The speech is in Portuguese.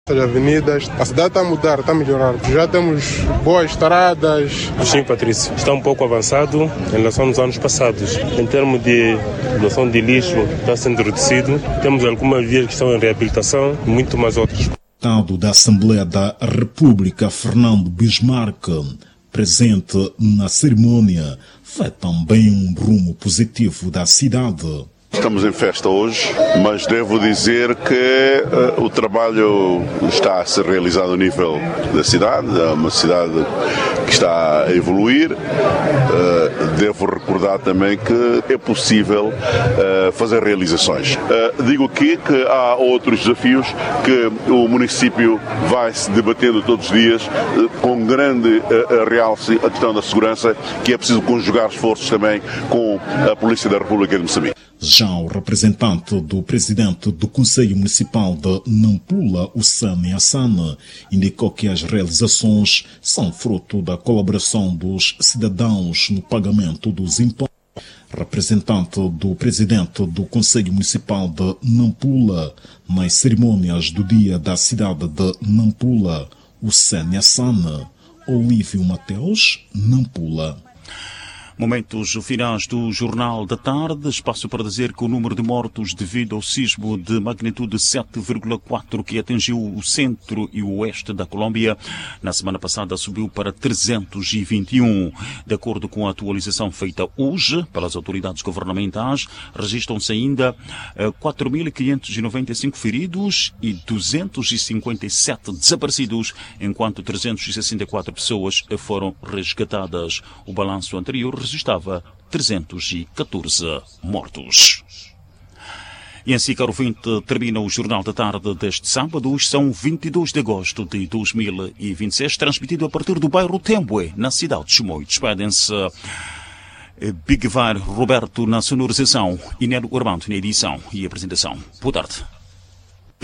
As avenidas, a cidade está a mudar, está a melhorar. Já temos boas estradas. Sim, Patrício, está um pouco avançado em relação aos anos passados. Em termos de doação de lixo, está sendo reduzido. Temos algumas vias que estão em reabilitação e muito mais outras. Deputado da Assembleia da República, Fernando Bismarck, presente na cerimônia, vê também um rumo positivo da cidade. Estamos em festa hoje, mas devo dizer que o trabalho está a ser realizado a nível da cidade, é uma cidade que está a evoluir. Devo recordar também que é possível fazer realizações. Digo aqui que há outros desafios que o município vai se debatendo todos os dias, com grande realce a questão da segurança, que é preciso conjugar esforços também com a Polícia da República de Moçambique. Já o representante do presidente do Conselho Municipal de Nampula, Ussane Assane, indicou que as realizações são fruto da colaboração dos cidadãos no pagamento dos impostos. Representante do presidente do Conselho Municipal de Nampula, nas cerimônias do Dia da Cidade de Nampula, Ussane Assane, Olívio Mateus, Nampula. Momentos finais do Jornal da Tarde. Espaço para dizer que o número de mortos devido ao sismo de magnitude 7,4 que atingiu o centro e o oeste da Colômbia na semana passada subiu para 321. De acordo com a atualização feita hoje pelas autoridades governamentais, registram-se ainda 4.595 feridos e 257 desaparecidos, enquanto 364 pessoas foram resgatadas. O balanço anterior registrava 314 mortos. E assim, caro ouvinte, termina o Jornal da Tarde deste sábado. Hoje são 22 de agosto de 2026, transmitido a partir do bairro Tembue, na cidade de Chimoio. Despedem-se Big Var Roberto na sonorização e Nero Urbano na edição e apresentação. Boa tarde.